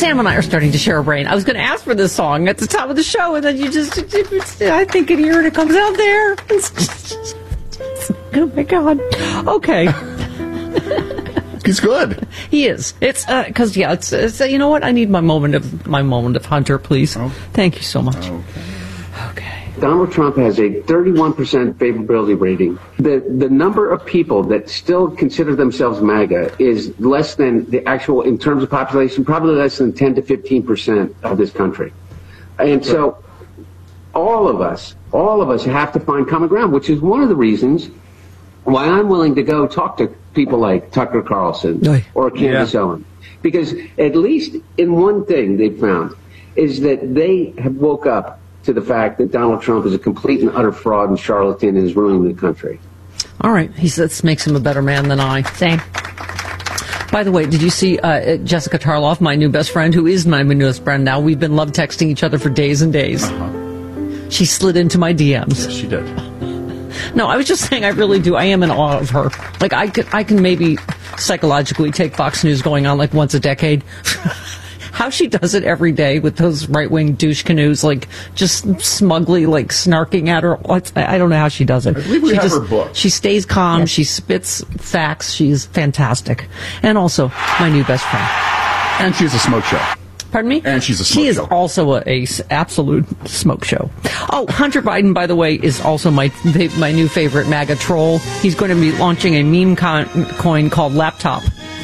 Sam and I are starting to share a brain. I was going to ask for this song at the top of the show, and then you just, I think in here, and it comes out there. Oh, my God. Okay. He's good. He is. It's because it's you know what? I need my moment of Hunter, please. Oh. Thank you so much. Okay. Donald Trump has a 31% favorability rating. The number of people that still consider themselves MAGA is less than the actual, in terms of population, probably less than 10 to 15% of this country. And so all of us have to find common ground, which is one of the reasons why I'm willing to go talk to people like Tucker Carlson or Candace Owen. Because at least in one thing they've found is that they have woke up to the fact that Donald Trump is a complete and utter fraud and charlatan and is ruining the country. All right. This makes him a better man than I. Same. By the way, did you see Jessica Tarloff, my new best friend, who is my newest friend now? We've been love texting each other for days and days. She slid into my DMs. Yes, she did. No, I was just saying I really do. I am in awe of her. Like, I can maybe psychologically take Fox News going on like once a decade. How she does it every day with those right-wing douche canoes, like, just smugly, like, snarking at her. I don't know how she does it. I believe we have her book. She stays calm. Yes. She spits facts. She's fantastic. And also, my new best friend. And she's a smoke show. Pardon me? And she's a smoke show. She is also a absolute smoke show. Oh, Hunter Biden, by the way, is also my new favorite MAGA troll. He's going to be launching a meme coin called Laptop.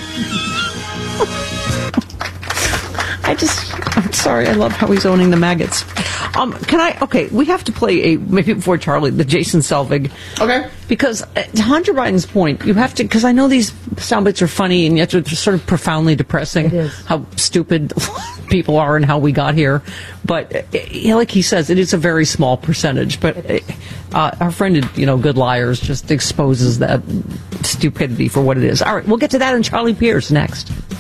I'm sorry, I love how he's owning the maggots. We have to play maybe before Charlie, the Jason Selvig. Okay. Because to Hunter Biden's point, you have to, because I know these sound bites are funny and yet they're sort of profoundly depressing. It is. How stupid people are and how we got here. But like he says, it is a very small percentage. But our friend at Good Liars just exposes that stupidity for what it is. All right, we'll get to that in Charlie Pierce next.